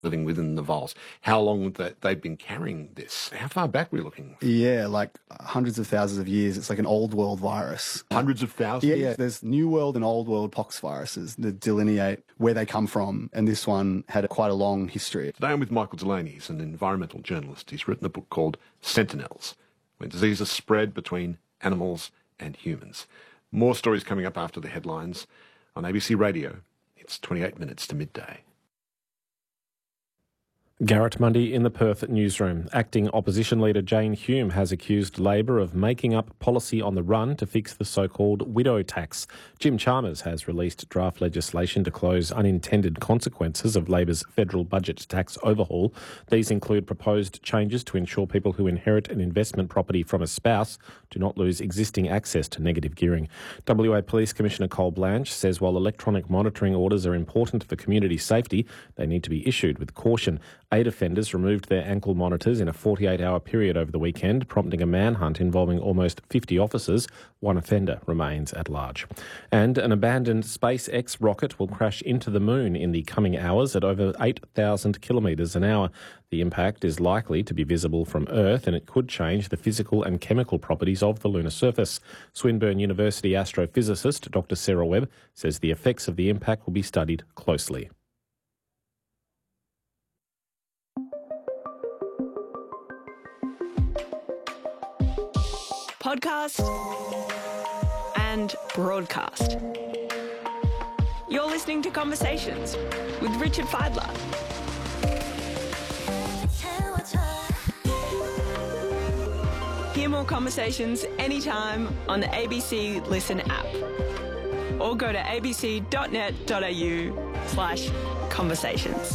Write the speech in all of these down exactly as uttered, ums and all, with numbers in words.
living within the voles. How long that they've been carrying this? How far back are we looking? Yeah, like hundreds of thousands of years. It's like an old world virus. Hundreds of thousands? Yeah, yeah. There's New World and Old World pox viruses that delineate where they come from, and this one had a, quite a long history. Today I'm with Michael Delaney. He's an environmental journalist. He's written a book called Sentinels, When Diseases Spread Between Animals and Humans. More stories coming up after the headlines on A B C Radio. It's twenty-eight minutes to midday. Garrett Mundy in the Perth newsroom. Acting opposition leader Jane Hume has accused Labor of making up policy on the run to fix the so-called widow tax. Jim Chalmers has released draft legislation to close unintended consequences of Labor's federal budget tax overhaul. These include proposed changes to ensure people who inherit an investment property from a spouse do not lose existing access to negative gearing. W A Police Commissioner Cole Blanche says while electronic monitoring orders are important for community safety, they need to be issued with caution. Eight offenders removed their ankle monitors in a forty-eight hour period over the weekend, prompting a manhunt involving almost fifty officers. One offender remains at large. And an abandoned SpaceX rocket will crash into the moon in the coming hours at over eight thousand kilometres an hour. The impact is likely to be visible from Earth, and it could change the physical and chemical properties of the lunar surface. Swinburne University astrophysicist Doctor Sarah Webb says the effects of the impact will be studied closely. Podcast and broadcast. You're listening to Conversations with Richard Fidler. Hear more conversations anytime on the A B C Listen app or go to abc.net.au slash conversations.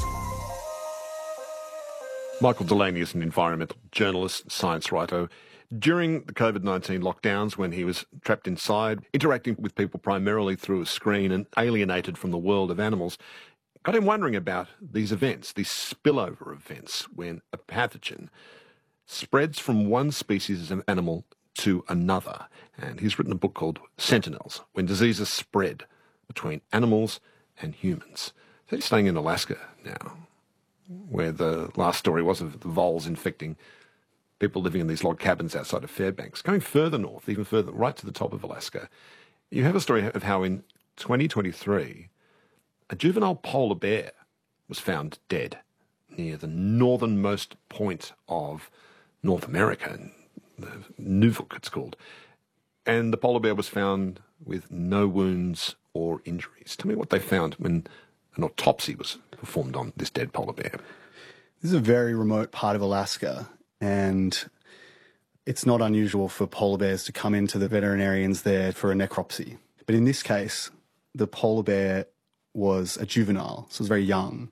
Michael Delaney is an environmental journalist, science writer. During the COVID nineteen lockdowns, when he was trapped inside, interacting with people primarily through a screen and alienated from the world of animals, got him wondering about these events, these spillover events, when a pathogen spreads from one species of animal to another. And he's written a book called Sentinels, When Diseases Spread Between Animals and Humans. So he's staying in Alaska now, where the last story was of the voles infecting people living in these log cabins outside of Fairbanks. Going further north, even further, right to the top of Alaska, you have a story of how in twenty twenty-three, a juvenile polar bear was found dead near the northernmost point of North America, the Nunavut it's called. And the polar bear was found with no wounds or injuries. Tell me what they found when an autopsy was performed on this dead polar bear. This is a very remote part of Alaska, and it's not unusual for polar bears to come into the veterinarians there for a necropsy. But in this case, the polar bear was a juvenile, so it was very young,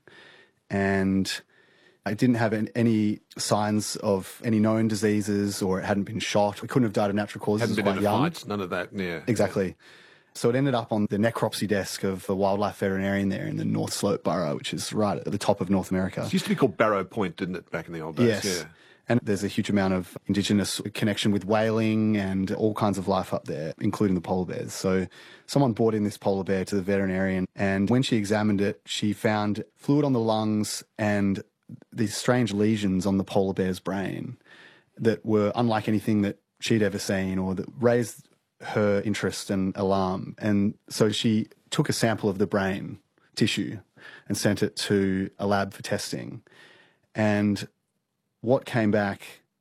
and it didn't have any signs of any known diseases, or it hadn't been shot. It couldn't have died of natural causes. Hadn't been quite in a young. fight, none of that, yeah. Exactly. So it ended up on the necropsy desk of the wildlife veterinarian there in the North Slope Borough, which is right at the top of North America. It used to be called Barrow Point, didn't it, back in the old days? Yes. Yeah. And there's a huge amount of Indigenous connection with whaling and all kinds of life up there, including the polar bears. So someone brought in this polar bear to the veterinarian, and when she examined it, she found fluid on the lungs and these strange lesions on the polar bear's brain that were unlike anything that she'd ever seen, or that raised her interest and alarm. And so she took a sample of the brain tissue and sent it to a lab for testing. And what came back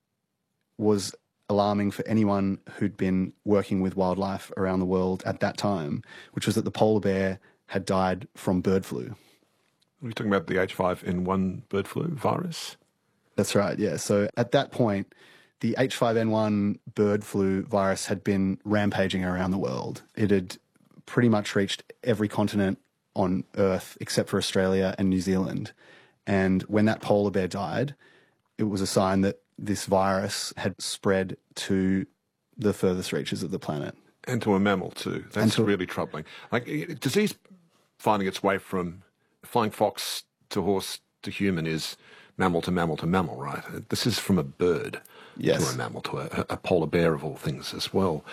was alarming for anyone who'd been working with wildlife around the world at that time, which was that the polar bear had died from bird flu. Are we talking about the H five N one bird flu virus? That's right, yeah. So at that point, the H five N one bird flu virus had been rampaging around the world. It had pretty much reached every continent on Earth except for Australia and New Zealand. And when that polar bear died, it was a sign that this virus had spread to the furthest reaches of the planet. And to a mammal too. That's to, really troubling. Like, disease finding its way from flying fox to horse to human is mammal to mammal to mammal, right? This is from a bird yes. to a mammal, to a, a polar bear of all things as well.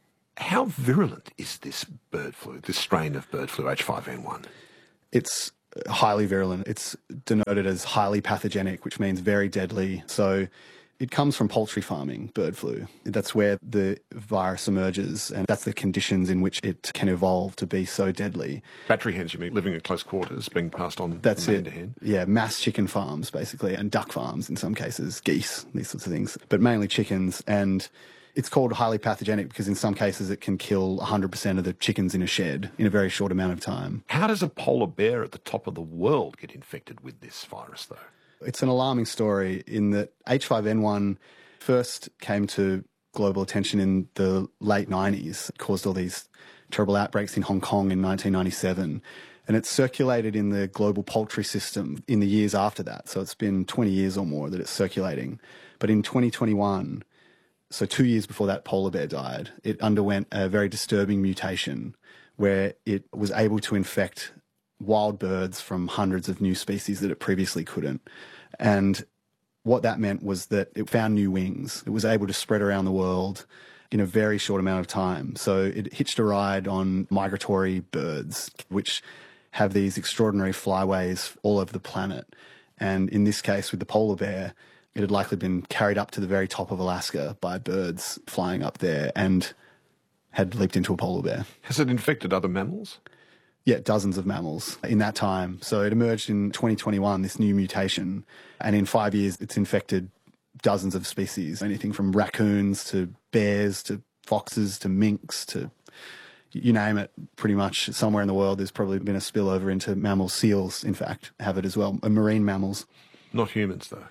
How virulent is this bird flu, this strain of bird flu H five N one? It's highly virulent. It's denoted as highly pathogenic, which means very deadly. So it comes from poultry farming, bird flu. That's where the virus emerges, and that's the conditions in which it can evolve to be so deadly. Battery hens, you mean, living at close quarters, being passed on That's from hen it. to hen? Yeah, mass chicken farms, basically, and duck farms in some cases, geese, these sorts of things, but mainly chickens. And it's called highly pathogenic because in some cases it can kill one hundred percent of the chickens in a shed in a very short amount of time. How does a polar bear at the top of the world get infected with this virus, though? It's an alarming story in that H five N one first came to global attention in the late nineties. It caused all these terrible outbreaks in Hong Kong in nineteen ninety-seven. And it circulated in the global poultry system in the years after that. So it's been twenty years or more that it's circulating. But in twenty twenty-one, so two years before that polar bear died, it underwent a very disturbing mutation where it was able to infect wild birds from hundreds of new species that it previously couldn't. And what that meant was that it found new wings. It was able to spread around the world in a very short amount of time. So it hitched a ride on migratory birds, which have these extraordinary flyways all over the planet. And in this case, with the polar bear, it had likely been carried up to the very top of Alaska by birds flying up there and had leaped into a polar bear. Has it infected other mammals? Yeah, dozens of mammals in that time. So it emerged in twenty twenty-one, this new mutation, and in five years it's infected dozens of species, anything from raccoons to bears to foxes to minks to you name it. Pretty much somewhere in the world there's probably been a spillover into mammals. Seals, in fact, have it as well, and marine mammals. Not humans, though.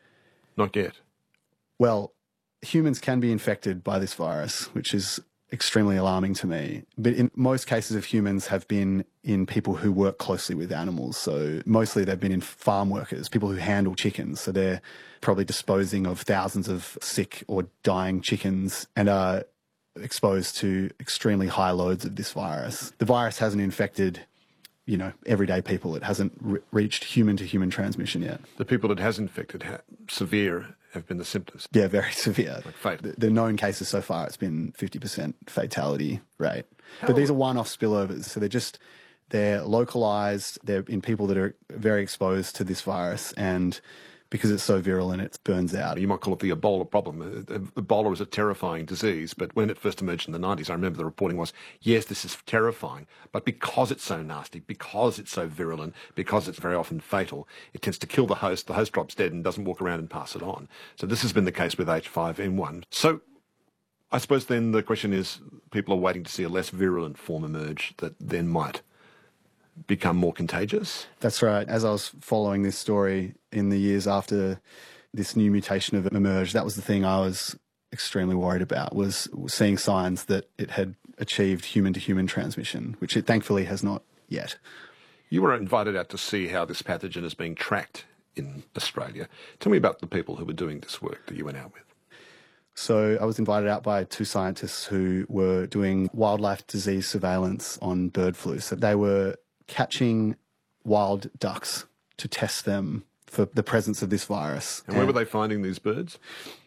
Not yet. Well, humans can be infected by this virus, which is extremely alarming to me. But in most cases of humans have been in people who work closely with animals. So mostly they've been in farm workers, people who handle chickens. So they're probably disposing of thousands of sick or dying chickens and are exposed to extremely high loads of this virus. The virus hasn't infected, you know, everyday people. It hasn't re- reached human-to-human transmission yet. The people it has infected, ha- severe, have been the symptoms. Yeah, very severe. Like fate. The, the known cases so far, it's been fifty percent fatality rate. How? But these are one-off spillovers. So they're just, they're localized. They're in people that are very exposed to this virus. And because it's so virulent, it burns out. You might call it the Ebola problem. Ebola is a terrifying disease, but when it first emerged in the nineties, I remember the reporting was, yes, this is terrifying, but because it's so nasty, because it's so virulent, because it's very often fatal, it tends to kill the host, the host drops dead and doesn't walk around and pass it on. So this has been the case with H five N one. So I suppose then the question is, people are waiting to see a less virulent form emerge that then might become more contagious? That's right. As I was following this story in the years after this new mutation of it emerged, that was the thing I was extremely worried about, was seeing signs that it had achieved human-to-human transmission, which it thankfully has not yet. You were invited out to see how this pathogen is being tracked in Australia. Tell me about the people who were doing this work that you went out with. So I was invited out by two scientists who were doing wildlife disease surveillance on bird flu. So they were catching wild ducks to test them for the presence of this virus. And where were they finding these birds?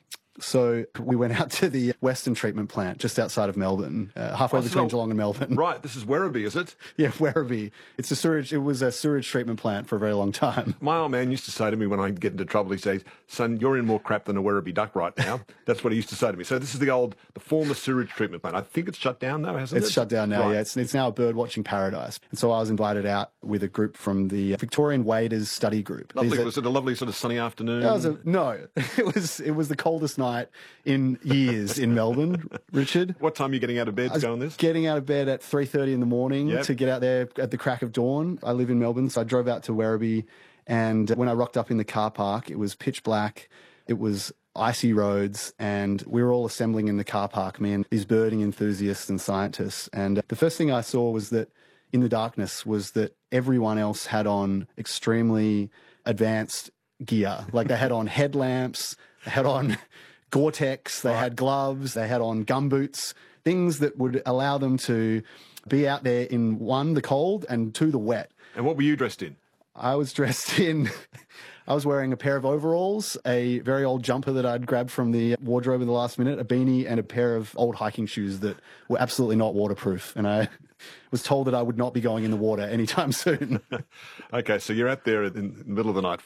So we went out to the Western Treatment Plant just outside of Melbourne, uh, halfway Oh, so- between Geelong and Melbourne. Right, this is Werribee, is it? Yeah, Werribee. It's a sewage. It was a sewage treatment plant for a very long time. My old man used to say to me when I get into trouble, he says, son, you're in more crap than a Werribee duck right now. That's what he used to say to me. So this is the old, the former sewage treatment plant. I think it's shut down now, hasn't It's it? shut down now. Right. Yeah, it's it's now a bird watching paradise. And so I was invited out with a group from the Victorian Waders Study Group. Lovely. These are- Was it a lovely sort of sunny afternoon? That was a, no, it was it was the coldest night in years in Melbourne, Richard. What time are you getting out of bed I was to go on this? getting out of bed at three thirty in the morning Yep. to get out there at the crack of dawn. I live in Melbourne, so I drove out to Werribee, and when I rocked up in the car park, it was pitch black. It was icy roads, and we were all assembling in the car park, me and these birding enthusiasts and scientists. And the first thing I saw was that in the darkness was that everyone else had on extremely advanced gear. Like they had on headlamps, they had on Gore-Tex, they had gloves, they had on gumboots, things that would allow them to be out there in, one, the cold, and two, the wet. And what were you dressed in? I was dressed in I was wearing a pair of overalls, a very old jumper that I'd grabbed from the wardrobe in the last minute, a beanie, and a pair of old hiking shoes that were absolutely not waterproof. And I was told that I would not be going in the water anytime soon. Okay, so you're out there in the middle of the night